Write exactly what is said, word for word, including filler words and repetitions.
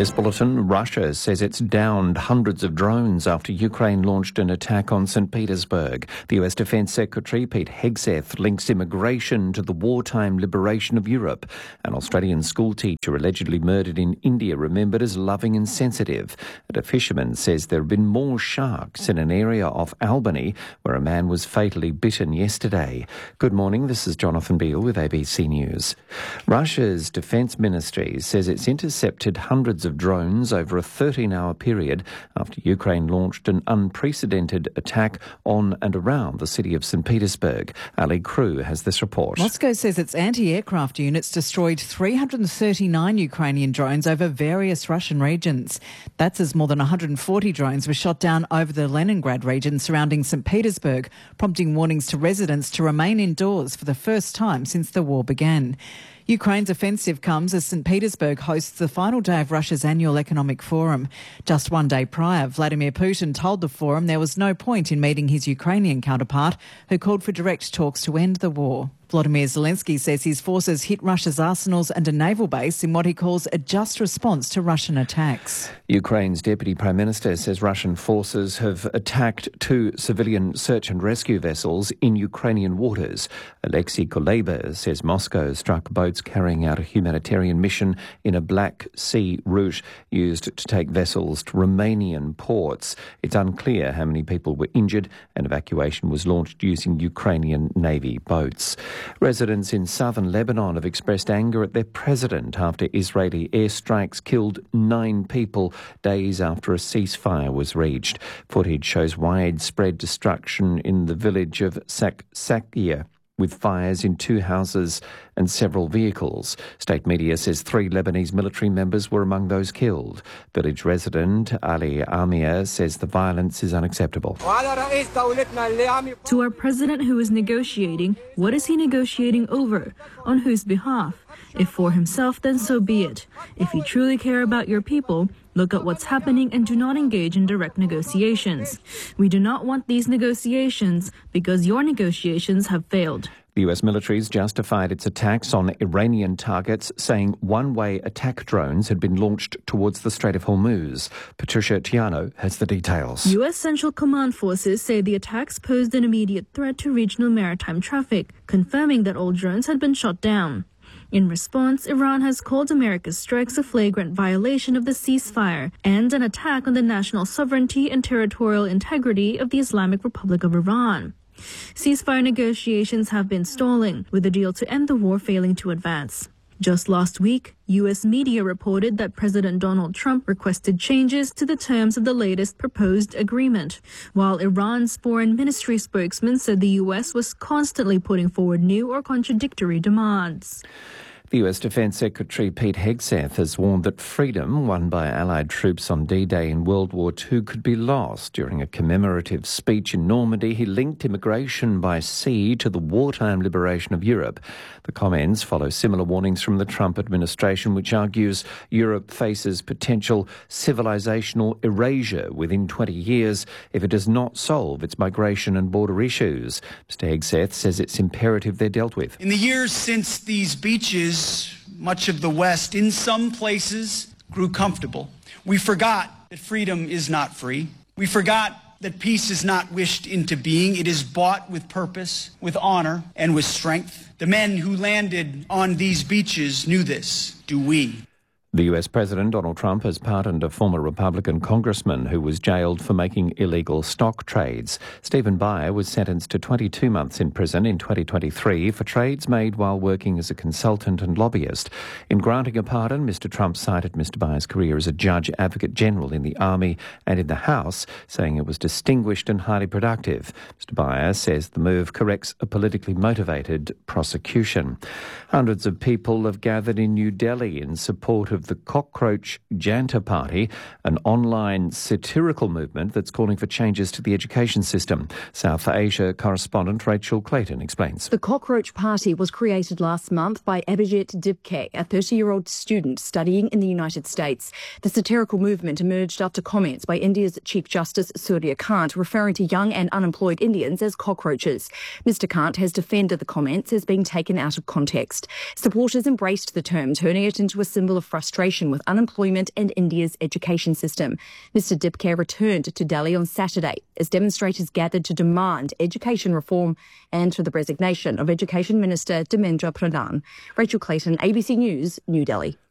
In this bulletin, Russia says it's downed hundreds of drones after Ukraine launched an attack on Saint Petersburg. The U S Defence Secretary Pete Hegseth links immigration to the wartime liberation of Europe. An Australian schoolteacher allegedly murdered in India remembered as loving and sensitive. And a fisherman says there have been more sharks in an area off Albany where a man was fatally bitten yesterday. Good morning, this is Jonathan Beale with A B C News. Russia's Defence Ministry says it's intercepted hundreds of drones over a thirteen-hour period after Ukraine launched an unprecedented attack on and around the city of Saint Petersburg. Ali Crew has this report. Moscow says its anti-aircraft units destroyed three hundred thirty-nine Ukrainian drones over various Russian regions. That's as more than one hundred forty drones were shot down over the Leningrad region surrounding Saint Petersburg, prompting warnings to residents to remain indoors for the first time since the war began. Ukraine's offensive comes as Saint Petersburg hosts the final day of Russia's annual economic forum. Just one day prior, Vladimir Putin told the forum there was no point in meeting his Ukrainian counterpart, who called for direct talks to end the war. Volodymyr Zelensky says his forces hit Russia's arsenals and a naval base in what he calls a just response to Russian attacks. Ukraine's Deputy Prime Minister says Russian forces have attacked two civilian search and rescue vessels in Ukrainian waters. Alexei Kuleba says Moscow struck boats carrying out a humanitarian mission in a Black Sea route used to take vessels to Romanian ports. It's unclear how many people were injured, and evacuation was launched using Ukrainian Navy boats. Residents in southern Lebanon have expressed anger at their president after Israeli airstrikes killed nine people days after a ceasefire was reached. Footage shows widespread destruction in the village of Saksakia, with fires in two houses and several vehicles. State media says three Lebanese military members were among those killed. Village resident Ali Amir says the violence is unacceptable. To our president who is negotiating, what is he negotiating over? On whose behalf? If for himself, then so be it. If you truly care about your people, look at what's happening and do not engage in direct negotiations. We do not want these negotiations because your negotiations have failed. The U S military's justified its attacks on Iranian targets, saying one-way attack drones had been launched towards the Strait of Hormuz. Patricia Tiano has the details. U S Central Command forces say the attacks posed an immediate threat to regional maritime traffic, confirming that all drones had been shot down. In response, Iran has called America's strikes a flagrant violation of the ceasefire and an attack on the national sovereignty and territorial integrity of the Islamic Republic of Iran. Ceasefire negotiations have been stalling, with the deal to end the war failing to advance. Just last week, U S media reported that President Donald Trump requested changes to the terms of the latest proposed agreement, while Iran's foreign ministry spokesman said the U S was constantly putting forward new or contradictory demands. The U S Defence Secretary Pete Hegseth has warned that freedom won by Allied troops on D-Day in World War Two could be lost. During a commemorative speech in Normandy, he linked immigration by sea to the wartime liberation of Europe. The comments follow similar warnings from the Trump administration, which argues Europe faces potential civilizational erasure within twenty years if it does not solve its migration and border issues. Mister Hegseth says it's imperative they're dealt with. In the years since these beaches, much of the West, in some places, grew comfortable. We forgot that freedom is not free. We forgot that peace is not wished into being. It is bought with purpose, with honor, and with strength. The men who landed on these beaches knew this. Do we? The U S President Donald Trump has pardoned a former Republican congressman who was jailed for making illegal stock trades. Stephen Buyer was sentenced to twenty-two months in prison in twenty twenty-three for trades made while working as a consultant and lobbyist. In granting a pardon, Mister Trump cited Mister Buyer's career as a judge advocate general in the Army and in the House, saying it was distinguished and highly productive. Mister Buyer says the move corrects a politically motivated prosecution. Hundreds of people have gathered in New Delhi in support of the Cockroach Janta Party, an online satirical movement that's calling for changes to the education system. South Asia correspondent Rachel Clayton explains. The Cockroach Party was created last month by Abhijit Dibke, a thirty-year-old student studying in the United States. The satirical movement emerged after comments by India's Chief Justice Surya Kant referring to young and unemployed Indians as cockroaches. Mister Kant has defended the comments as being taken out of context. Supporters embraced the term, turning it into a symbol of frustration frustration with unemployment and India's education system. Mister Dibke returned to Delhi on Saturday as demonstrators gathered to demand education reform and for the resignation of Education Minister Dharmendra Pradhan. Rachel Clayton, A B C News, New Delhi.